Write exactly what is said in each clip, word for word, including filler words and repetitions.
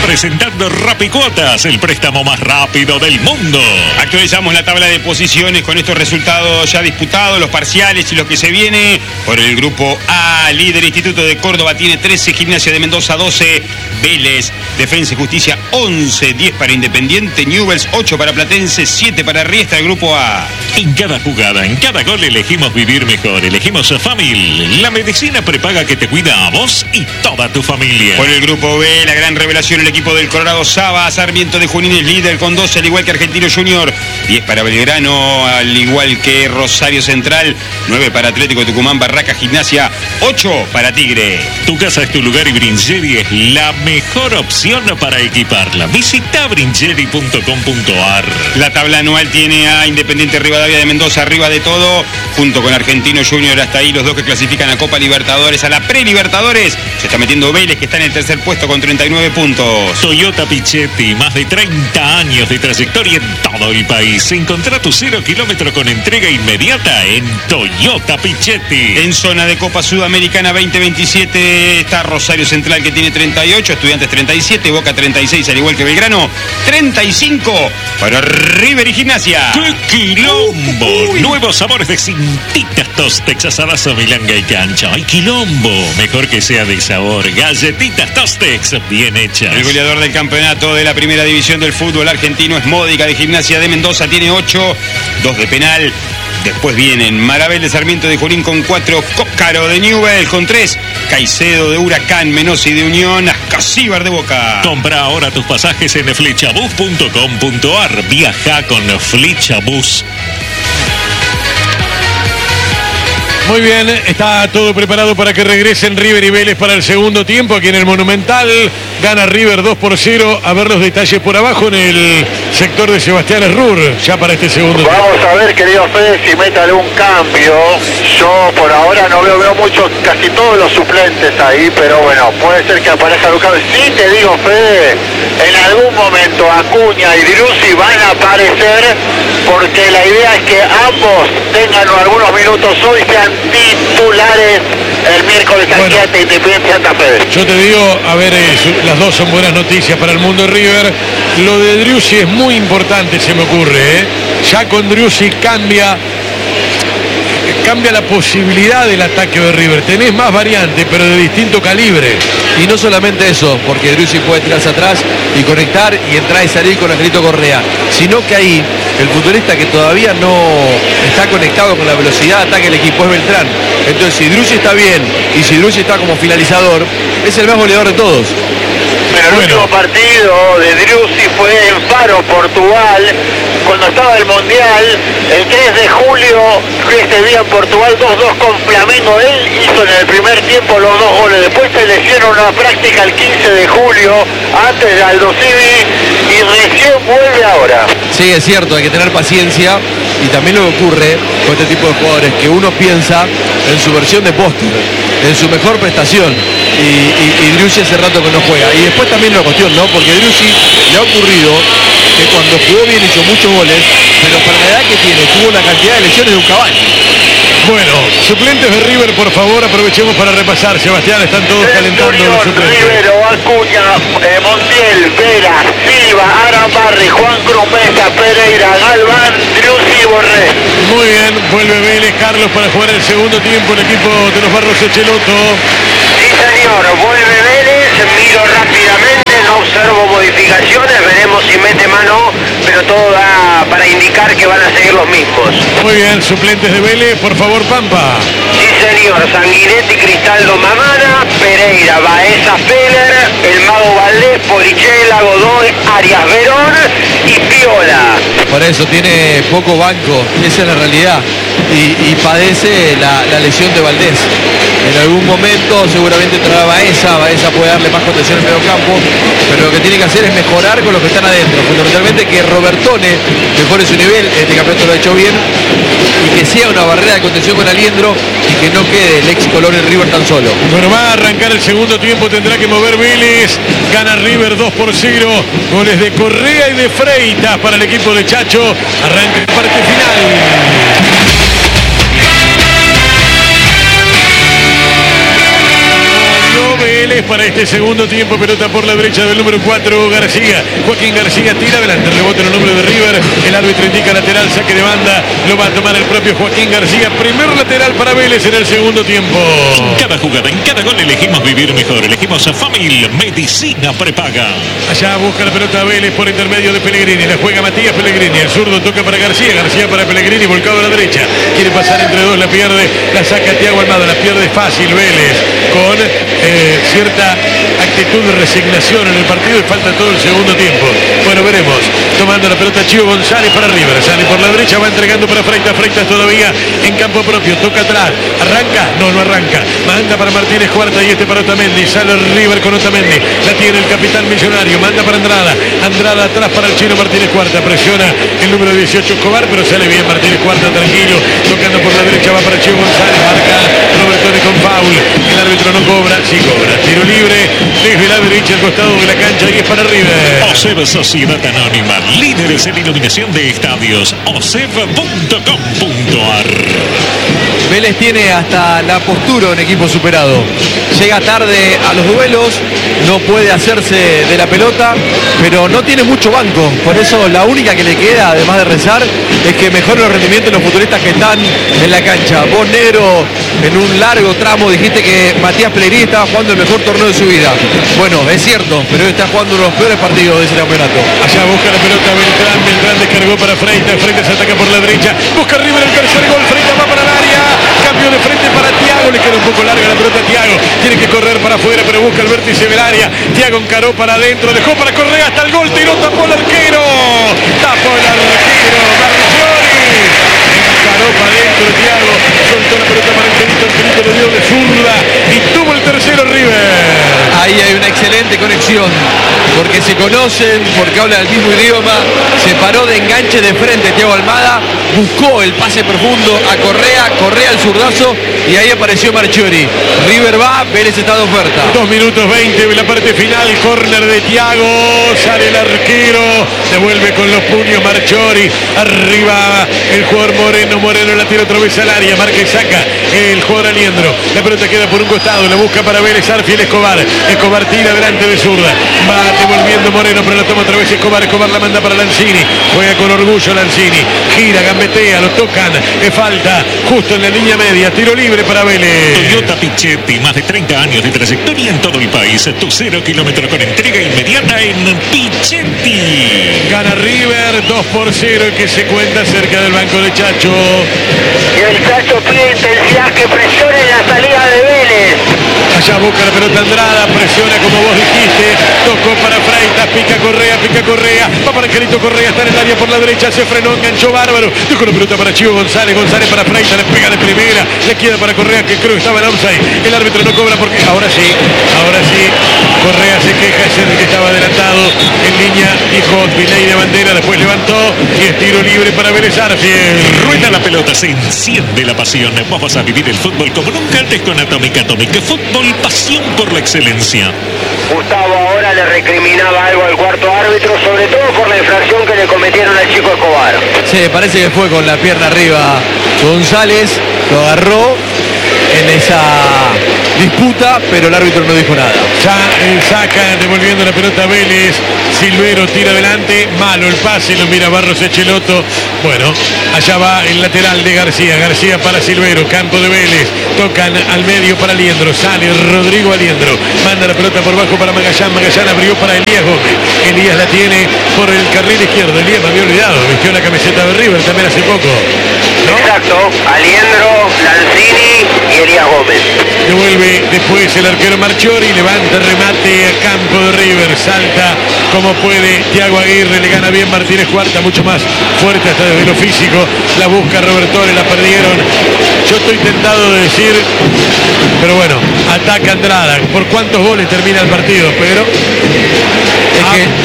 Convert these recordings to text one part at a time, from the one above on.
presentando Rapicuotas, el préstamo más rápido del mundo. Actualizamos la tabla de posiciones con estos resultados ya disputados, los parciales y lo que se viene. Por el grupo A, líder Instituto de Córdoba tiene trece, Gimnasia de Mendoza doce, Vélez, Defensa y Justicia once, diez para Independiente, Newell's ocho para Platense, siete para Riestra, el grupo A. En cada jugada, en cada gol elegimos vivir mejor, elegimos a Famil, la medicina prepaga que te cuida a vos y toda tu familia. Por el grupo B, la gran revelación, el equipo del Colorado Saba, Sarmiento de Junín es líder con doce, al igual que Argentino Junior, diez para Belgrano, al igual que Rosario Central, nueve para Atlético Tucumán, Barraca, Gimnasia, ocho para Tigre. Tu casa es tu lugar y Bringeri es la mejor opción para equiparla. Visita bringeri punto com punto ar. La tabla anual tiene a Independiente Rivadavia de Mendoza arriba de todo, junto con Argentino Junior, hasta ahí los dos que clasifican a Copa Libertadores, a la Pre-Libertadores. Se está metiendo Vélez, que está en el tercer puesto con treinta y nueve puntos. Toyota Pichetti, más de treinta años de trayectoria en todo el país. Encontrá tu cero kilómetro con entrega inmediata en Toyota Pichetti. En zona de Copa Sudamericana veinte veintisiete está Rosario Central, que tiene treinta y ocho, Estudiantes treinta y siete, Boca treinta y seis, al igual que Belgrano, treinta y cinco para River y Gimnasia. ¡Qué quilombo! Uy. Nuevos sabores de Cintitas Tostex, asadazo, milanga y cancha. ¡Ay, quilombo! Mejor que sea de sabor. Galletitas Tostex, bien hechas. El goleador del campeonato de la primera división del fútbol argentino es Módica de Gimnasia de Mendoza, tiene ocho, dos de penal. Después vienen Marabel de Sarmiento de Junín con cuatro, Cócaro de Newell con tres, Caicedo de Huracán, Menossi de Unión, Ascasíbar de Boca. Compra ahora tus pasajes en flechabus punto com punto ar. Viaja con Flechabus. Muy bien, está todo preparado para que regresen River y Vélez para el segundo tiempo aquí en el Monumental. Gana River dos por cero. A ver los detalles por abajo en el sector de Sebastián Errur, ya para este segundo tiempo. Vamos a ver, querido Fede, si mete algún cambio. Yo por ahora no veo, veo mucho, casi todos los suplentes ahí, pero bueno, puede ser que aparezca algún cambio. Sí te digo, Fede, en algún momento Acuña y Driussi van a aparecer, porque la idea es que ambos tengan algunos minutos hoy, sean titulares el miércoles aquí bueno, ante Independiente Santa Fe. Yo te digo, a ver, eh, las dos son buenas noticias para el mundo de River. Lo de Driussi es muy importante, se me ocurre, ¿eh? Ya con Driussi cambia cambia la posibilidad del ataque de River. Tenés más variantes, pero de distinto calibre. Y no solamente eso, porque Driussi puede tirarse atrás y conectar y entrar y salir con Angelito Correa, sino que ahí el futbolista que todavía no está conectado con la velocidad de ataque del equipo es Beltrán. Entonces, si Driussi está bien y si Driussi está como finalizador, es el más goleador de todos. Pero el bueno. último partido de Driussi fue en Faro, Portugal, cuando estaba el Mundial, el tres de julio, este día en Portugal, dos dos con Flamengo. Él hizo en el primer tiempo los dos goles, después se le hicieron una práctica el quince de julio, antes de Aldo Civi, y recién vuelve ahora. Sí, es cierto, hay que tener paciencia, y también lo que ocurre con este tipo de jugadores, que uno piensa en su versión de póster, en su mejor prestación, y, y, y Driussi hace rato que no juega. Y después también la cuestión, ¿no? Porque Driussi le ha ocurrido que cuando jugó bien hizo muchos goles, pero para la edad que tiene tuvo una cantidad de lesiones de un caballo. Bueno, suplentes de River, por favor, aprovechemos para repasar. Sebastián, están todos calentando los suplentes. Rivero, Acuña, eh, Montiel, Vera, Silva, Arambarri, Juan Cruz Mesa, Pereira, Galván, Driussi y Borré. Muy bien, vuelve Vélez, Carlos, para jugar el segundo tiempo el equipo de los Barros Echeloto. Sí, señor, vuelve Vélez, miro rápidamente, no observo modificaciones, veremos si mete mano, pero todo da para indicar que van a seguir los mismos. Muy bien, suplentes de Vélez, por favor, Pampa. Sí, señor, Sanguinetti, Cristaldo, Mamana, Pereira, Baeza, Feller, el Mago Valdés, Porichela, Godoy, Arias Verón y Piola. Por eso tiene poco banco, esa es la realidad, y, y padece la, la lesión de Valdés. En algún momento seguramente entrará Baeza, Baeza puede darle más contención en el medio campo, pero lo que tiene que hacer es mejorar con los que están adentro, fundamentalmente que Robertone mejore su nivel, este campeonato lo ha hecho bien, y que sea una barrera de contención con Aliendro y que no quede el ex Colón en River tan solo. Bueno, va a arrancar el segundo tiempo, tendrá que mover Vélez, gana River dos por cero, goles de Correa y de Freitas para el equipo de Chacho, arranca el parte final. Vélez para este segundo tiempo. Pelota por la derecha del número cuatro, García. Joaquín García tira adelante, rebote en el nombre de River. El árbitro indica lateral, saque de banda. Lo va a tomar el propio Joaquín García. Primer lateral para Vélez en el segundo tiempo. En cada jugada, en cada gol elegimos vivir mejor. Elegimos a Famil Medicina Prepaga. Allá busca la pelota Vélez por intermedio de Pellegrini. La juega Matías Pellegrini. El zurdo toca para García. García para Pellegrini, volcado a la derecha. Quiere pasar entre dos, la pierde. La saca Thiago Almada. La pierde fácil Vélez. Con eh, cierta actitud de resignación en el partido y falta todo el segundo tiempo. Bueno, veremos. Tomando la pelota Chío González para River. Sale por la derecha, va entregando para Freitas. Freitas todavía en campo propio. Toca atrás. ¿Arranca? No, no arranca. Manda para Martínez Cuarta y este para Otamendi. Sale River con Otamendi. La tiene el capitán millonario. Manda para Andrada. Andrada atrás para el chino Martínez Cuarta. Presiona el número dieciocho Escobar, pero sale bien Martínez Cuarta, tranquilo. Tocando por la derecha, va para Chío González. Marca Robertone con foul. El árbitro no cobra. Sí cobra. Tiro libre desde la derecha al costado de la cancha y es para River. OSEB Sociedad Anónima, líderes en iluminación de estadios. O S E B punto com punto a r. Vélez tiene hasta la postura un equipo superado. Llega tarde a los duelos, no puede hacerse de la pelota, pero no tiene mucho banco. Por eso la única que le queda, además de rezar, es que mejore los rendimientos de los futbolistas que están en la cancha. Vos, Negro, en un largo tramo dijiste que Matías Pellegrini estaba jugando el mejor torneo de su vida. Bueno, es cierto, pero hoy está jugando uno de los peores partidos de ese campeonato. Allá busca la pelota Beltrán, Beltrán descargó para Freitas, Freitas ataca por la derecha, busca River el tercer gol, Freitas va para el área, cambio de frente para Thiago, le queda un poco larga la pelota a Thiago, tiene que correr para afuera, pero busca el vértice del área, Thiago encaró para adentro, dejó para Correa hasta el gol, tiró, tapó el arquero, tapó el arquero, Marchiori, encaró para adentro Thiago, soltó la pelota para Angelito, Angelito le dio de zurda y tuvo el tercero River. Ahí hay una excelente conexión, porque se conocen, porque hablan el mismo idioma. Se paró de enganche de frente Thiago Almada, buscó el pase profundo a Correa, Correa el zurdazo y ahí apareció Marchiori. River va, Vélez está de oferta. Dos minutos veinte, la parte final, córner de Thiago, sale el arquero, devuelve con los puños Marchiori, arriba el jugador Moreno, Moreno la tira otra vez al área, marca y saca el jugador Aliendro. La pelota queda por un costado, la busca para Vélez, Arfiel Escobar. Escobar tira delante de zurda, va devolviendo Moreno, pero la toma otra vez Escobar, Escobar la manda para Lanzini, juega con orgullo Lanzini, gira, gambetea, lo tocan, que falta, justo en la línea media, tiro libre para Vélez. Toyota Pichetti, más de treinta años de trayectoria en todo el país, tu cero kilómetro con entrega inmediata en Pichetti. Gana River, dos por cero, que se cuenta cerca del banco de Chacho. Y el Chacho pide intensidad, que presione la salida de Vélez. Allá busca la pelota Andrada, presiona como vos dijiste, tocó para Freitas, pica Correa, pica Correa, va para Angelito Correa, está en el área por la derecha, se frenó, enganchó bárbaro, dejó la pelota para Chío González, González para Freitas, le pega de primera, le queda para Correa, que creo que estaba en offside, el árbitro no cobra porque, ahora sí, ahora sí, Correa se queja, es el que estaba adelantado, en línea, dijo Viley de bandera, después levantó, y es tiro libre para Vélez Arfiel. Rueda la pelota, se enciende la pasión, vos vas a vivir el fútbol como nunca antes con Atómica Atómica, fútbol, pasión por la excelencia. Gustavo ahora le recriminaba algo al cuarto árbitro, sobre todo por la infracción que le cometieron al chico Escobar. Sí, parece que fue con la pierna arriba González, lo agarró en esa disputa, pero el árbitro no dijo nada. Ya eh, saca, devolviendo la pelota a Vélez, Silvero tira adelante, malo el pase, lo mira Barros Echeloto, bueno, allá va el lateral de García, García para Silvero, campo de Vélez, tocan al medio para Aliendro, sale Rodrigo Aliendro, manda la pelota por bajo para Magallán, Magallán abrió para Elías Gómez, Elías la tiene por el carril izquierdo, Elías me había olvidado, vistió la camiseta de River también hace poco, ¿no? Exacto, Aliendro, Lanzini y Elías Gómez. Devuelve después el arquero Marchiori, levanta remate a campo de River, salta como puede Thiago Aguirre, le gana bien Martínez Cuarta, mucho más fuerte hasta desde lo físico, la busca Robertone, la perdieron. Yo estoy tentado de decir, pero bueno, ataca Andrada. ¿Por cuántos goles termina el partido, Pedro? Es que la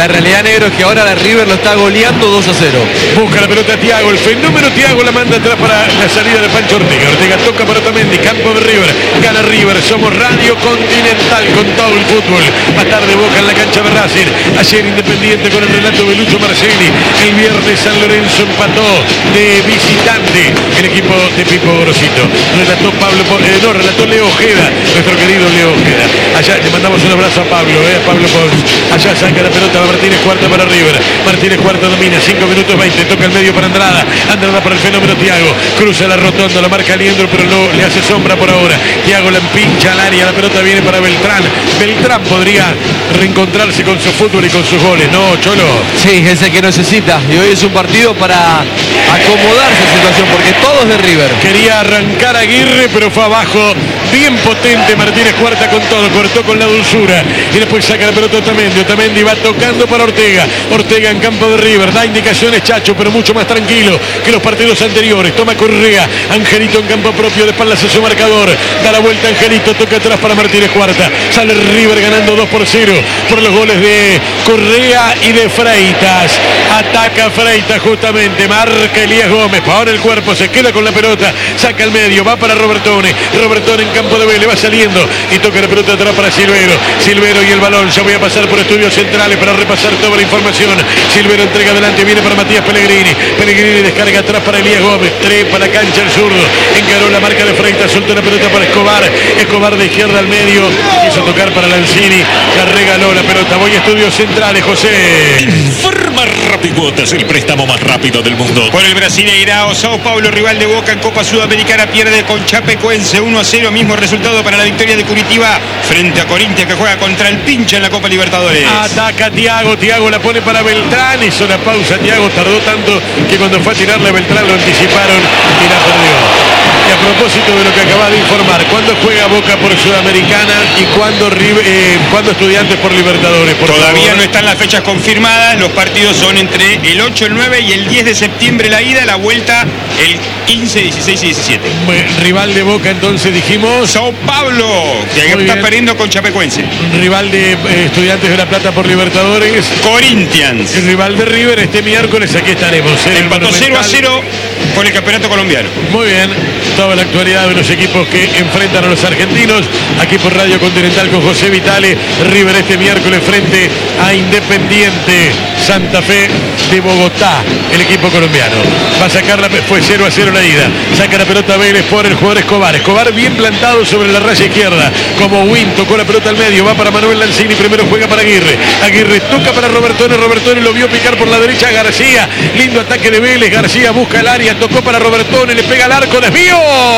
La realidad, negro, es que ahora la River lo está goleando dos a cero. Busca la pelota Thiago, el fenómeno Thiago la manda atrás para la salida de Pancho Ortega. Ortega toca para Otamendi, campo de River, gana River, somos Radio Continental con todo el fútbol. Más tarde Boca en la cancha de Racing, ayer Independiente con el relato de Lucho Marcelli, el viernes San Lorenzo empató de visitante el equipo de Pipo Gorosito. Relató Pablo, eh, no, relató Leo Ojeda, nuestro querido Leo Ojeda. Allá le mandamos un abrazo a Pablo, eh, a Pablo Pons. Allá saca la pelota a Martínez Cuarta para River. Martínez Cuarta domina, cinco minutos veinte, toca el medio para Andrada. Andrada para el fenómeno Thiago. Cruza la rotonda, la marca Liendro, pero no le hace sombra por ahora. Thiago la empincha al área, la pelota viene para Beltrán. Beltrán podría reencontrarse con su fútbol y con sus goles, ¿no, Cholo? Sí, es el que necesita. Y hoy es un partido para acomodarse a la situación, porque todo es de River. Quería arrancar a Aguirre, pero fue abajo. Bien potente Martínez Cuarta con todo, cortó con la dulzura y después saca la pelota Otamendi. Otamendi va tocando para Ortega. Ortega en campo de River, da indicaciones Chacho, pero mucho más tranquilo que los partidos anteriores. Toma Correa, Angelito en campo propio, de espaldas a su marcador. Da la vuelta Angelito, toca atrás para Martínez Cuarta. Sale River ganando dos por cero por los goles de Correa y de Freitas. Ataca Freitas justamente, marca Elías Gómez, ahora el cuerpo, se queda con la pelota, saca al medio, va para Robertone. Robertone en campo de Vélez, va saliendo y toca la pelota atrás para Silvero. Silvero y el balón, ya voy a pasar por estudios centrales para repasar toda la información. Silvero entrega adelante, viene para Matías Pellegrini. Pellegrini descarga atrás para Elías Gómez, trepa la cancha el zurdo, encaró la marca de Freitas, soltó la pelota para Escobar. Escobar de izquierda al medio, quiso tocar para Lanzini, la regaló la pelota. Voy a estudios centrales, José. Informa Rapicuotas, el préstamo más rápido del mundo. Por el Brasileirao, Sao Paulo, rival de Boca en Copa Sudamericana, pierde con Chapecoense uno a cero, mismo resultado para la victoria de Curitiba frente a Corinthians, que juega contra el Pincha en la Copa Libertadores. Ataca Thiago, Thiago la pone para Beltrán, hizo la pausa Thiago, tardó tanto que cuando fue a tirarle a Beltrán lo anticiparon y la perdió. Y a propósito de lo que acabas de informar, ¿cuándo juega Boca por Sudamericana y cuándo, eh, ¿cuándo Estudiantes por Libertadores? Por Todavía favor. no están las fechas confirmadas, los partidos son entre el ocho, el nueve y el diez de septiembre la ida, la vuelta el quince, dieciséis y diecisiete. Bueno, rival de Boca entonces dijimos. Sao Paulo, que Muy está bien. perdiendo con Chapecoense. Rival de eh, Estudiantes de La Plata por Libertadores. Corinthians. El rival de River este miércoles, aquí estaremos. ¿eh? El Empató cero a Monumental. cero por el campeonato colombiano. Muy bien, toda la actualidad de los equipos que enfrentan a los argentinos, aquí por Radio Continental con José Vitale. River este miércoles frente a Independiente Santa Fe de Bogotá, el equipo colombiano. Va a sacar la, fue cero a cero la ida, saca la pelota Vélez por el jugador Escobar. Escobar bien plantado sobre la raya izquierda, como Win, tocó la pelota al medio, va para Manuel Lanzini, primero juega para Aguirre. Aguirre toca para Robertone, Robertone lo vio picar por la derecha a García, lindo ataque de Vélez, García busca el área, tocó para Robertone, le pega al arco, desvío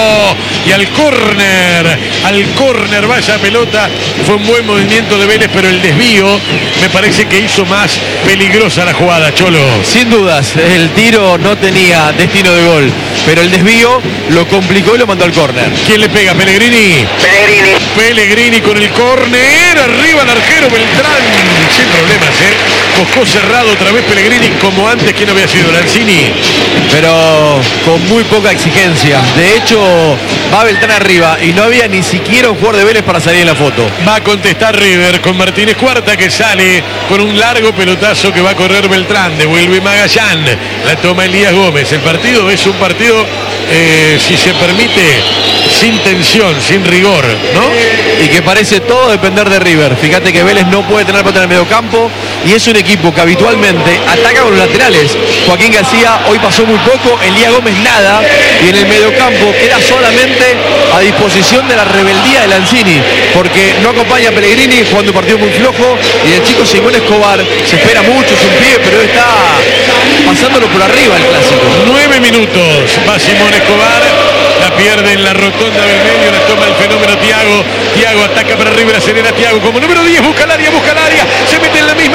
y al córner, al córner va esa pelota. Fue un buen movimiento de Vélez, pero el desvío me parece que hizo más peligrosa la jugada, Cholo. Sin dudas, el tiro no tenía destino de gol, pero el desvío lo complicó y lo mandó al córner. ¿Quién le pega? Pellegrini. Pellegrini. Pellegrini con el córner, arriba el arquero Beltrán, sin problemas, ¿eh? Buscó cerrado otra vez Pellegrini, como antes, ¿quién había sido? Lanzini. Pero con muy poca exigencia. De hecho, va Beltrán arriba y no había ni siquiera un jugador de Vélez para salir en la foto. Va a contestar River con Martínez Cuarta, que sale con un largo pelotazo que va a correr Beltrán, devuelve Magallán, la toma Elías Gómez. El partido es un partido, eh, si se permite, sin tensión, sin rigor, ¿no? Y que parece todo depender de River. Fíjate que Vélez no puede tener pelota en el mediocampo y es un equipo que habitualmente ataca con los laterales. Joaquín García hoy pasó muy poco, Elías Gómez nada, y en el mediocampo queda solamente a disposición de la rebeldía de Lanzini, porque no acompaña a Pellegrini jugando un partido muy flojo, y el chico Simón Escobar se espera mucho, es un pibe, pero está pasándolo por arriba el clásico. Nueve minutos, va Simón Escobar, la pierde en la rotonda del medio, la toma el fenómeno Thiago. Thiago ataca para River, acelera Thiago como número diez, busca el área, busca el área, se mete en la misma